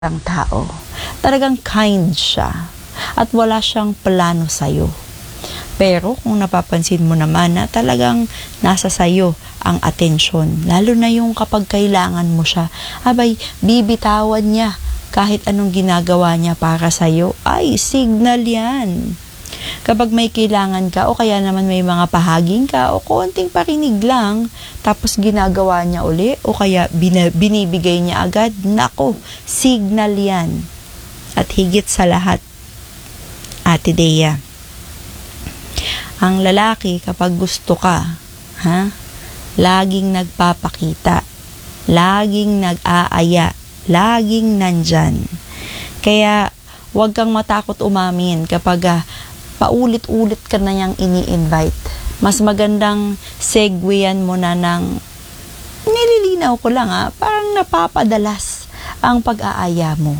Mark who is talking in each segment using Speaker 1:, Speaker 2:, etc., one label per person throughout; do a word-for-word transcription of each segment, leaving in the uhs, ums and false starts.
Speaker 1: ang tao. Talagang kind siya at wala siyang plano sa'yo. Pero kung napapansin mo naman na talagang nasa sayo ang atensyon, lalo na yung kapag kailangan mo siya, abay, bibitawan niya kahit anong ginagawa niya para sa'yo, ay signal yan. Kapag may kailangan ka o kaya naman may mga pahaging ka o konting parinig lang, tapos ginagawa niya uli o kaya binibigay niya agad, nako, signal yan. At higit sa lahat, Ate Dea, ang lalaki kapag gusto ka, ha, laging nagpapakita, laging nag-aaya, laging nandyan. Kaya huwag kang matakot umamin kapag uh, paulit-ulit ka na niyang ini-invite. Mas magandang segwayan mo na ng, nililinaw ko lang ha, parang napapadalas ang pag-aaya mo.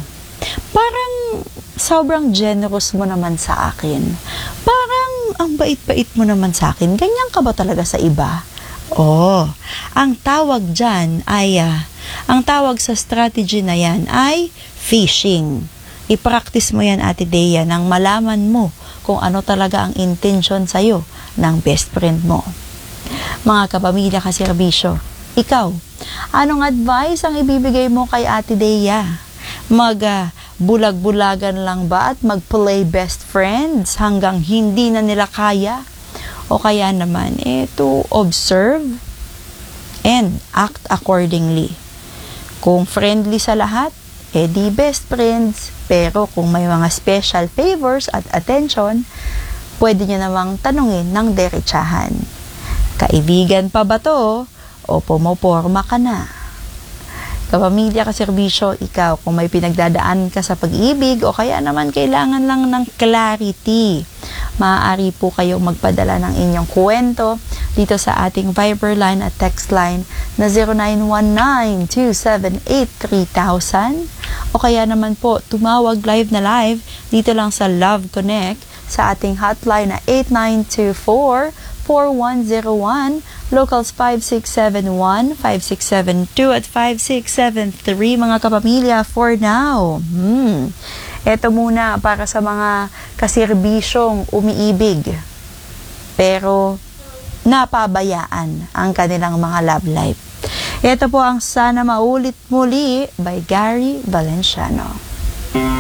Speaker 1: Parang sobrang generous mo naman sa akin. Parang ang bait-bait mo naman sa akin. Ganyan ka ba talaga sa iba? Oh, ang tawag dyan ay, uh, ang tawag sa strategy na yan ay fishing. I-practice mo yan, Ate Dea, nang malaman mo kung ano talaga ang intention sa'yo ng best friend mo. Mga kapamilya kaserbisyo, ikaw, anong advice ang ibibigay mo kay Ate Dea? Mag uh, bulag-bulagan lang ba at mag-play best friends hanggang hindi na nila kaya? O kaya naman, eh, to observe and act accordingly. Kung friendly sa lahat, eh di best friends. Pero kung may mga special favors at attention, pwede nyo namang tanungin ng derechahan. Kaibigan pa ba to? O pumoporma ka na? Kapamilya kaserbisyo, ikaw, kung may pinagdadaan ka sa pag-ibig o kaya naman kailangan lang ng clarity, maaari po kayong magpadala ng inyong kwento dito sa ating Viber line at text line na zero nine one nine, two seven eight, three thousand o kaya naman po tumawag live na live dito lang sa Love Connect sa ating hotline na eight nine two four, four one zero one, locals five six seven one, five six seven two at five six seven three, mga kapamilya. For now, hmm, eto muna para sa mga kaserbisyong umiibig pero napabayaan ang kanilang mga love life. Ito po ang Sana Maulit Muli by Gary Valenciano.